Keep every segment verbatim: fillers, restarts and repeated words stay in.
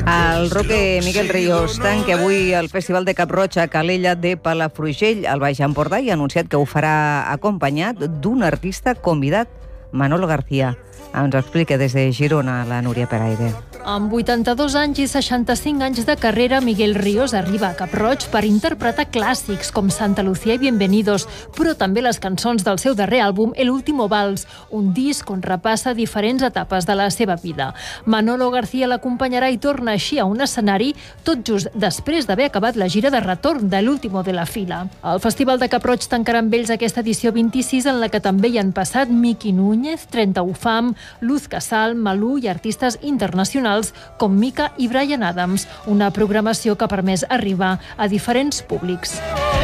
El roque Miguel Ríos tanca avui el Festival de Cap-roig a Calella de Palafrugell, al Baix Empordà, i ha anunciat que ho farà acompanyat d'un artista convidat, Manolo García. Ens ho explica des de Girona la Núria Peraire. Amb vuitanta-dos anys i seixanta-cinc anys de carrera, Miguel Ríos arriba a Cap-roig per interpretar clàssics com Santa Lucía i Bienvenidos, però també les cançons del seu darrer àlbum, El último vals, un disc on repassa diferents etapes de la seva vida. Manolo García l'acompanyarà i torna així a un escenari tot just després d'haver acabat la gira de retorn de l'último de la fila. El Festival de Cap-roig tancarà amb ells aquesta edició vint-i-sis, en la que també hi han passat Miki Núñez, trenta u Fam, Luz Casal, Malú i artistes internacionals com Mika i Bryan Adams, una programació que ha permès arribar a diferents públics.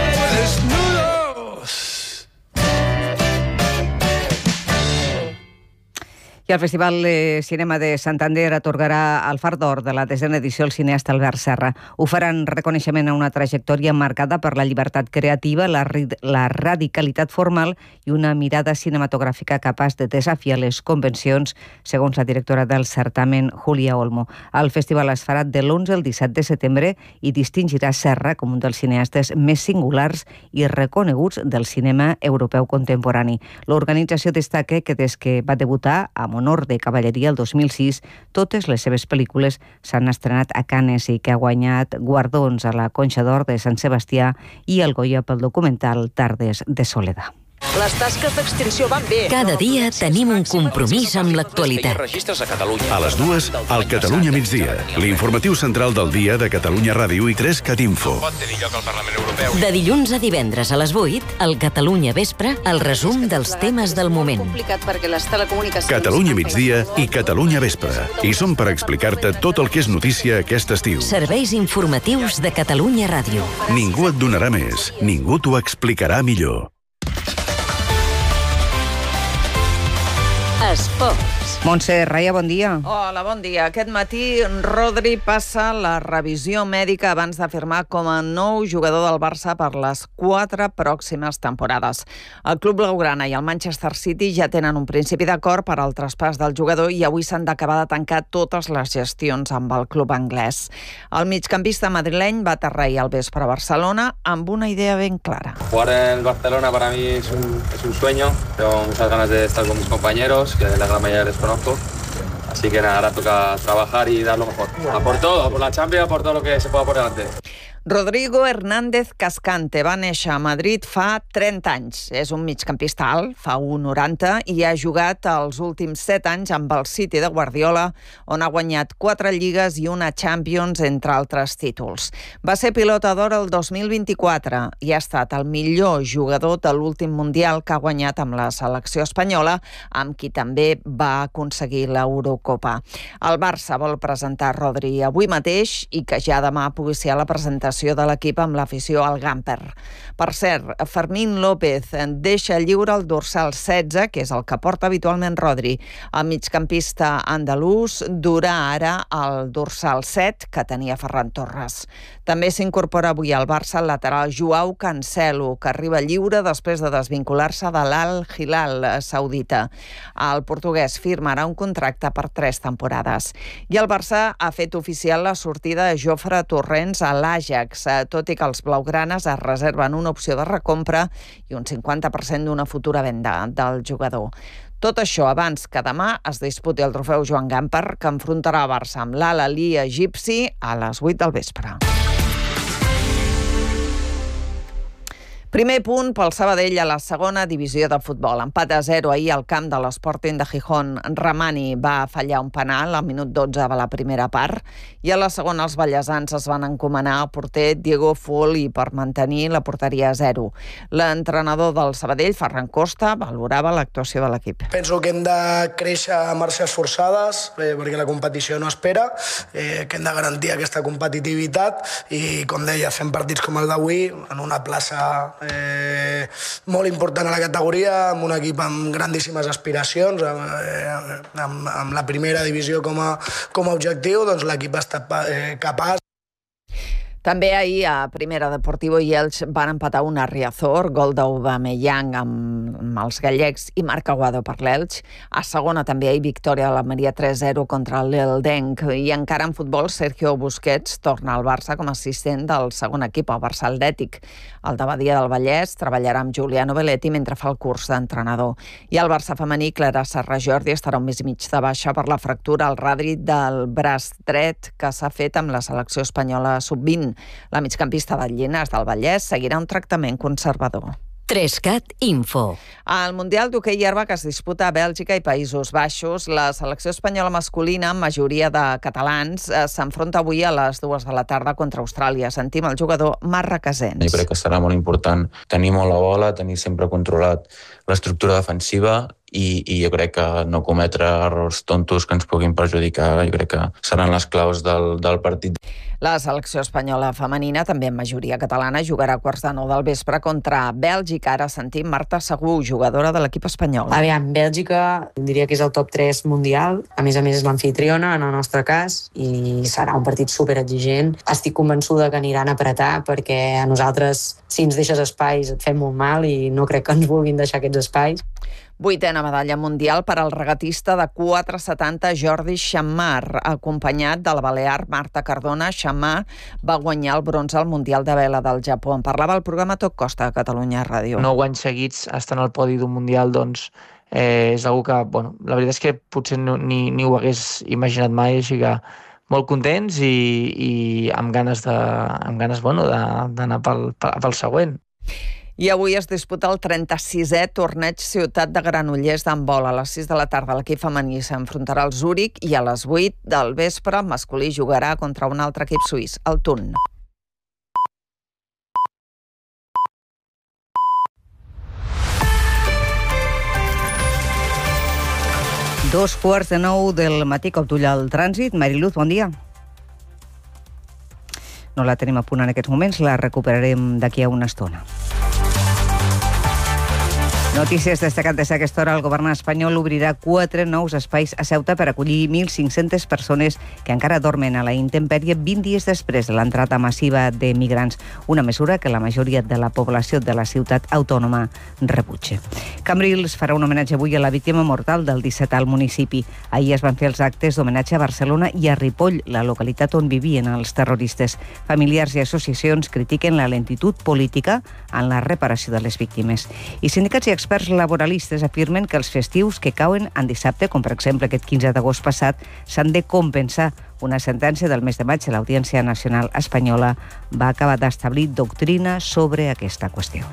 I el Festival de Cinema de Santander atorgarà el Far d'Or de la desena edició al cineasta Albert Serra. Ho faran reconeixement a una trajectòria marcada per la llibertat creativa, la, la radicalitat formal i una mirada cinematogràfica capaç de desafiar les convencions, segons la directora del certamen, Julia Olmo. El festival es farà de l'onze al disset de setembre i distingirà Serra com un dels cineastes més singulars i reconeguts del cinema europeu contemporani. L'organització destaca que des que va debutar amb honor de cavalleria el dos mil sis, totes les seves pel·lícules s'han estrenat a Cannes i que ha guanyat guardons a la Conxa d'Or de Sant Sebastià i el Goya pel documental Tardes de Soledad. Les tasques d'extinció van bé. Cada dia tenim un compromís amb l'actualitat. A les dues, al Catalunya migdia, l'informatiu central del dia de Catalunya Ràdio i tres Cat Info. De dilluns a divendres a les vuit, al Catalunya Vespre, el resum dels temes del moment. Catalunya migdia i Catalunya Vespre. I som per explicar-te tot el que és notícia aquest estiu. Serveis informatius de Catalunya Ràdio. Ningú et donarà més, ningú t'ho explicarà millor. Esports. Montse Raia, bon dia. Hola, bon dia. Aquest matí Rodri passa la revisió mèdica abans de firmar com a nou jugador del Barça per les quatre pròximes temporades. El club blaugrana i el Manchester City ja tenen un principi d'acord per al traspàs del jugador i avui s'han d'acabar de tancar totes les gestions amb el club anglès. El migcampista madrileny va aterrar al vespre a Barcelona amb una idea ben clara. Jugar en Barcelona para mí es un, es un sueño. Tengo muchas ganas de estar con mis compañeros, que la gran mayoría les conozco. Así que nada, ahora toca trabajar y dar lo mejor. A por todo, por la Champions, a por todo lo que se pueda por delante. Rodrigo Hernández Cascante va néixer a Madrid fa trenta anys. És un migcampista alt, fa un noranta, i ha jugat els últims set anys amb el City de Guardiola, on ha guanyat quatre lligues i una Champions, entre altres títols. Va ser pilota d'or el dos mil vint-i-quatre i ha estat el millor jugador de l'últim Mundial que ha guanyat amb la selecció espanyola, amb qui també va aconseguir l'Eurocopa. El Barça vol presentar Rodri avui mateix i que ja demà pugui ser a la presentació de l'equip amb l'afició al Gamper. Per cert, Fermín López deixa lliure el dorsal setze, que és el que porta habitualment Rodri. El migcampista andalús durà ara el dorsal set, que tenia Ferran Torres. També s'incorpora avui al Barça el lateral Joao Cancelo, que arriba lliure després de desvincular-se de l'Al Hilal saudita. El portuguès firmarà un contracte per tres temporades. I el Barça ha fet oficial la sortida de Jofre Torrents a l'Ajax, tot i que els blaugranes es reserven una opció de recompra i un cinquanta per cent d'una futura venda del jugador. Tot això abans que demà es disputi el trofeu Joan Gamper, que enfrontarà el Barça amb l'Al-Ahly egipci a les vuit del vespre. Primer punt pel Sabadell a la segona divisió de futbol. Empat a zero ahir al camp de l'Sporting de Gijón. Ramani va fallar un penal al minut dotze de la primera part i a la segona els ballesans es van encomanar al porter Diego Fuli per mantenir la porteria a zero. L'entrenador del Sabadell, Ferran Costa, valorava l'actuació de l'equip. Penso que hem de créixer a marxes forçades eh, perquè la competició no espera, eh, que hem de garantir aquesta competitivitat i, com deia, fem partits com el d'avui en una plaça Eh, molt important a la categoria, amb un equip amb grandíssimes aspiracions, eh, amb, amb la primera divisió com a, com a objectiu, doncs l'equip ha estat eh, capaç. També ahir a Primera Deportivo i Elx van empatar un a Riazor, gol d'Aubameyang amb, amb els gallecs i Marc Aguado per l'Elx. A segona també ahir victòria de la Maria tres zero contra l'Eldenc. I encara en futbol, Sergio Busquets torna al Barça com a assistent del segon equip, el Barça Atlètic. El de Badia del Vallès treballarà amb Giuliano Belletti mentre fa el curs d'entrenador. I el Barça femení, Clara Serra Jordi, estarà un mes i mig de baixa per la fractura al radi del braç dret que s'ha fet amb la selecció espanyola sub vint. La migcampista del Llinars del Vallès seguirà un tractament conservador. Trescat Info. Al Mundial d'Hoquei Herba que es disputa a Bèlgica i Països Baixos, la selecció espanyola masculina, amb majoria de catalans, s'enfronta avui a les dues de la tarda contra Austràlia. Sentim el jugador Marc Recasens. Jo crec que serà molt important tenir molt la bola, tenir sempre controlat l'estructura defensiva i, i jo crec que no cometre errors tontos que ens puguin perjudicar. Jo crec que seran les claus del, del partit. La selecció espanyola femenina, també en majoria catalana, jugarà a quarts de nou del vespre contra Bèlgica. Ara sentim Marta Segur, jugadora de l'equip espanyol. Aviam, Bèlgica diria que és el top tres mundial. A més a més és l'anfitriona, en el nostre cas, i serà un partit superexigent. Estic convençuda que aniran a apretar perquè a nosaltres, si ens deixes espais, et fem molt mal i no crec que ens vulguin deixar aquests espais. Vuitena medalla mundial per al regatista de quatre setanta Jordi Chammar, acompanyat de la balear Marta Cardona. Chammar va guanyar el bronze al Mundial de Vela del Japó. En parlava el programa Tot Costa a Catalunya Ràdio. Nou anys seguits estar en el podi d'un Mundial, doncs, eh, és una que, bueno, la veritat és que potser no, ni, ni ho hagués imaginat mai, així que molt contents i, i amb ganes, de, amb ganes bueno, d'anar pel, pel següent. I avui es disputa el trenta-sisè torneig Ciutat de Granollers d'handbol. A les sis de la tarda l'equip femení s'enfrontarà al Zúrich i a les vuit del vespre el masculí jugarà contra un altre equip suís, el Thun. Dos quarts de nou del matí, cop d'ull al trànsit. Mariluz, bon dia. No la tenim a punt en aquests moments, la recuperarem d'aquí a una estona. Notícies destacades a aquesta hora. El govern espanyol obrirà quatre nous espais a Ceuta per acollir mil cinc-centes persones que encara dormen a la intempèrie vint dies després de l'entrada massiva de migrants, una mesura que la majoria de la població de la ciutat autònoma rebutja. Cambrils farà un homenatge avui a la víctima mortal del disset al municipi. Ahir es van fer els actes d'homenatge a Barcelona i a Ripoll, la localitat on vivien els terroristes. Familiars i associacions critiquen la lentitud política en la reparació de les víctimes. I sindicats i experts laboralistes afirmen que els festius que cauen en dissabte, com per exemple aquest quinze d'agost passat, s'han de compensar. Una sentència del mes de maig de l'Audiència Nacional Espanyola va acabar d'establir doctrina sobre aquesta qüestió.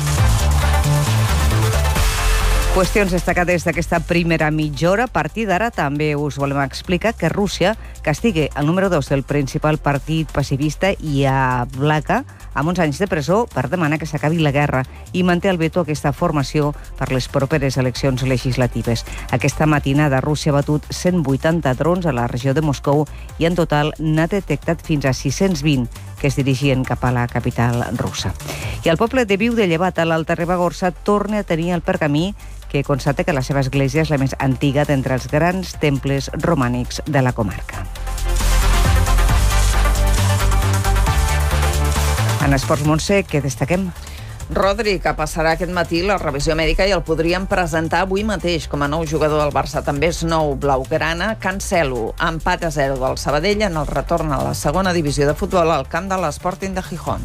Qüestions destacades d'aquesta primera mitja hora. A partir d'ara també us volem explicar que Rússia castiga el número dos del principal partit pacifista i a Vlaca amb uns anys de presó per demanar que s'acabi la guerra i manté el veto a aquesta formació per les properes eleccions legislatives. Aquesta matinada Rússia ha batut cent vuitanta drons a la regió de Moscou i en total n'ha detectat fins a sis-cents vint que es dirigien cap a la capital russa. I el poble de Viu de Llevat, a l'Alta Ribagorça, torna a tenir el pergamí que constata que la seva església és la més antiga d'entre els grans temples romànics de la comarca. En esports, Montse, què destaquem? Rodri, que passarà aquest matí la revisió mèdica i el podrien presentar avui mateix com a nou jugador del Barça. També és nou blaugrana. Cancelo, empat a zero del Sabadell en el retorn a la segona divisió de futbol al camp de l'Sporting de Gijón.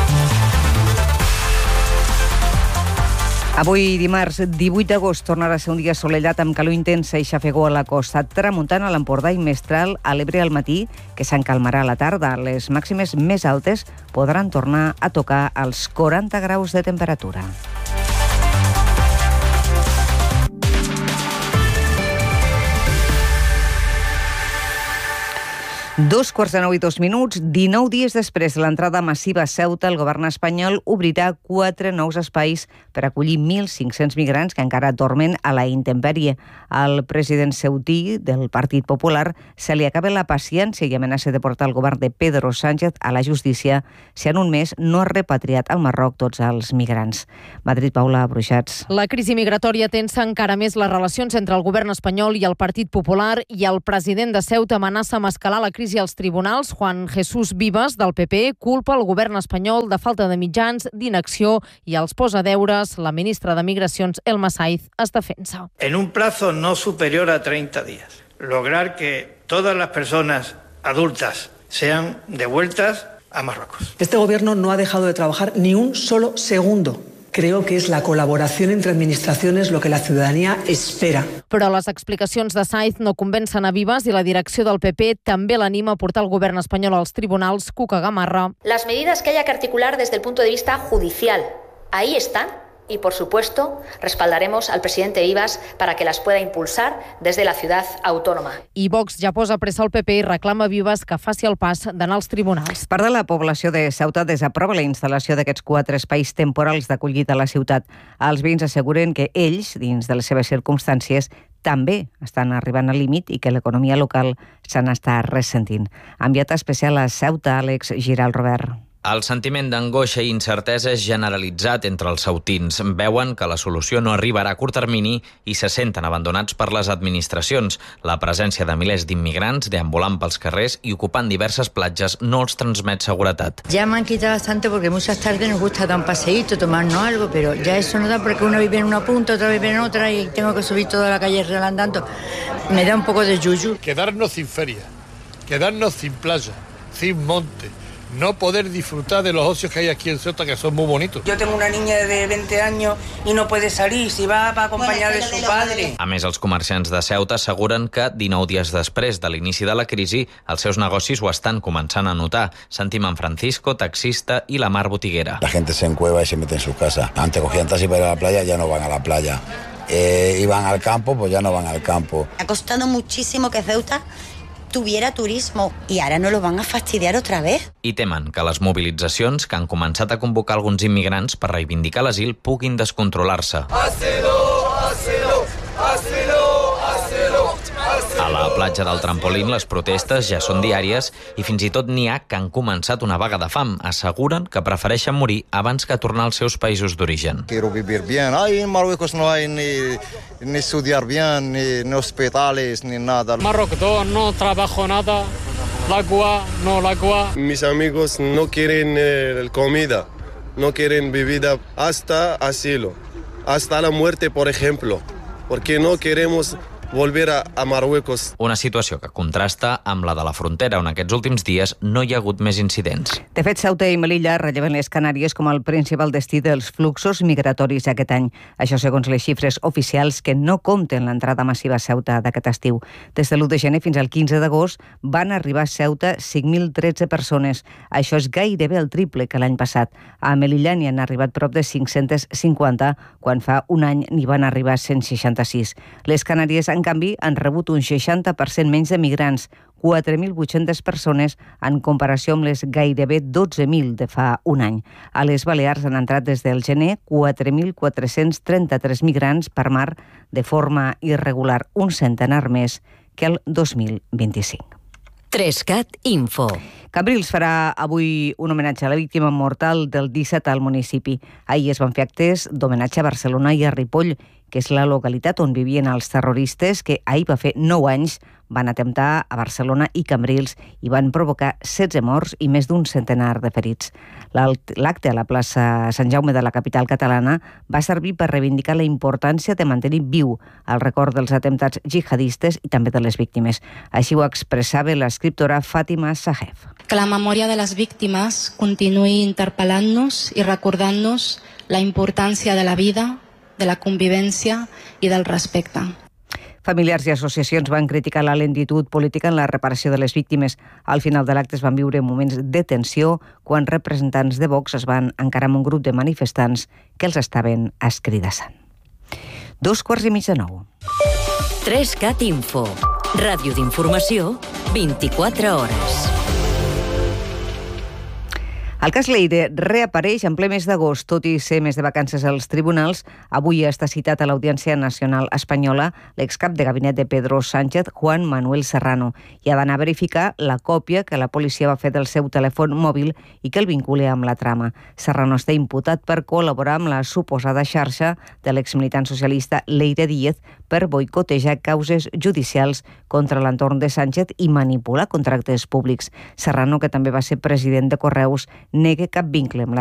Avui, dimarts, divuit d'agost, tornarà a ser un dia assolellat amb calor intensa i xafegó a la costa, tramuntana a l'Empordà i mestral a l'Ebre al matí, que s'encalmarà a la tarda. Les màximes més altes podran tornar a tocar els quaranta graus de temperatura. Dos quarts de nou i dos minuts, dinou dies després de l'entrada massiva a Ceuta, el govern espanyol obrirà quatre nous espais per acollir mil cinc-cents migrants que encara dormen a la intempèrie. Al president ceutí del Partit Popular se li acaba la paciència i amenaça de portar el govern de Pedro Sánchez a la justícia si en un mes no ha repatriat al Marroc tots els migrants. Madrid, Paula Bruixats. La crisi migratòria tensa encara més les relacions entre el govern espanyol i el Partit Popular i el president de Ceuta amenaça amb escalar la crisi crisi als tribunals, Juan Jesús Vives, del P P, culpa el govern espanyol de falta de mitjans, d'inacció i els posa deures. La ministra de Migracions, Elma Saiz, es defensa. En un plazo no superior a treinta días, lograr que todas las personas adultas sean devueltas a Marruecos. Este gobierno no ha dejado de trabajar ni un solo segundo. Creo que es la colaboración entre administraciones lo que la ciudadanía espera. Però les explicacions de Saiz no convencen a Vives i la direcció del P P també l'anima a portar el govern espanyol als tribunals. Cuca Gamarra. Las medidas que haya que articular desde el punto de vista judicial, ahí están. Y, por supuesto, respaldaremos al presidente Vives para que las pueda impulsar desde la ciudad autónoma. I Vox ja posa pressa al P P i reclama a Vives que faci el pas d'anar als tribunals. Part de la població de Ceuta desaprova la instal·lació d'aquests quatre espais temporals d'acollida a la ciutat. Els veïns asseguren que ells, dins de les seves circumstàncies, també estan arribant al límit i que l'economia local se n'està ressentint. Enviat especial a Ceuta, Àlex Giral Robert. El sentiment d'angoixa i incertesa és generalitzat entre els ceutins. Veuen que la solució no arribarà a curt termini i se senten abandonats per les administracions. La presència de milers d'immigrants deambulant pels carrers i ocupant diverses platges no els transmet seguretat. Ya me han quitado bastante porque muchas tardes nos gusta dar un paseíto, tomarnos algo, pero ya eso no da porque uno vive en una punta, otra vive en otra y tengo que subir toda la calle real andando. Me da un poco de yuyu. Quedarnos sin feria, quedarnos sin playa, sin monte. No poder disfrutar de los ocios que hay aquí en Ceuta, que son muy bonitos. Yo tengo una niña de veinte años y no puede salir, si va va acompañada de su padre. A més, els comerciants de Ceuta asseguren que dinou dies després de l'inici de la crisi, els seus negocis ho estan començant a notar. Sentim en Francisco, taxista, i la Mar, botiguera. La gente se encueva y se mete en su casa. Antes cogían taxi para ir a la playa, ya no van a la playa. Eh, iban al campo, pues ya no van al campo. Ha costado muchísimo que Ceuta tuviera turismo i ara no lo van a fastidiar otra vez. I temen que les mobilitzacions que han començat a convocar alguns immigrants per reivindicar l'asil puguin descontrolar-se. A la platja del Trampolín les protestes ja són diàries i fins i tot n'hi ha que han començat una vaga de fam. Asseguren que prefereixen morir abans que tornar als seus països d'origen. Quiero vivir bien. Ahí en Marruecos no hay ni, ni estudiar bien, ni, ni hospitales, ni nada. Marruecos no trabajo nada, el agua, no el agua. Mis amigos no quieren eh, comida, no quieren bebida hasta asilo, hasta la muerte, por ejemplo, porque no queremos volver a, a Marruecos. Una situació que contrasta amb la de la frontera, on aquests últims dies no hi ha hagut més incidents. De fet, Ceuta i Melilla relleven les Canàries com el principal destí dels fluxos migratoris aquest any. Això segons les xifres oficials que no compten l'entrada massiva a Ceuta d'aquest estiu. Des de l'u de gener fins al quinze d'agost van arribar a Ceuta cinc mil tretze persones. Això és gairebé el triple que l'any passat. A Melilla n'hi han arribat prop de cinc-centes cinquanta, quan fa un any n'hi van arribar cent seixanta-sis. Les Canàries han En canvi, han rebut un seixanta per cent menys de migrants, quatre mil vuit-centes persones en comparació amb les gairebé dotze mil de fa un any. A les Balears han entrat des del gener quatre mil quatre-cents trenta-tres migrants per mar de forma irregular, un centenar més que el dos mil vint-i-cinc. Trescat Info. Cambrils farà avui un homenatge a la víctima mortal del disset al municipi. Ahir es van fer actes d'homenatge a Barcelona i a Ripoll, que és la localitat on vivien els terroristes que ahir va fer nou anys van atemptar a Barcelona i Cambrils i van provocar setze morts i més d'un centenar de ferits. L'acte a la plaça Sant Jaume de la capital catalana va servir per reivindicar la importància de mantenir viu el record dels atemptats jihadistes i també de les víctimes. Així ho expressava l'escriptora Fàtima Sahef. Que la memòria de les víctimes continuï interpel·lant-nos i recordant-nos la importància de la vida, de la convivència i del respecte. Familiars i associacions van criticar la lentitud política en la reparació de les víctimes. Al final de l'acte es van viure moments de tensió quan representants de Vox es van encarar amb un grup de manifestants que els estaven escridassant. Dos quarts i mig de nou. Trescat Info. Ràdio d'informació, vint-i-quatre hores. El cas Leire reapareix en ple mes d'agost, tot i ser mes de vacances als tribunals. Avui està citat a l'Audiència Nacional Espanyola l'excap de gabinet de Pedro Sánchez, Juan Manuel Serrano, i ha d'anar a verificar la còpia que la policia va fer del seu telèfon mòbil i que el vincula amb la trama. Serrano està imputat per col·laborar amb la suposada xarxa de l'exmilitant socialista Leire Díez per boicotejar causes judicials contra l'entorn de Sánchez i manipular contractes públics. Serrano, que també va ser president de Correus, nega cap vincle amb la